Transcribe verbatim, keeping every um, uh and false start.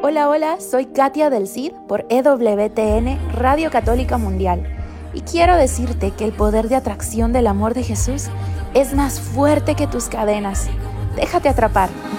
Hola, hola, soy Katia del Cid por E W T N Radio Católica Mundial y quiero decirte que el poder de atracción del amor de Jesús es más fuerte que tus cadenas. Déjate atrapar.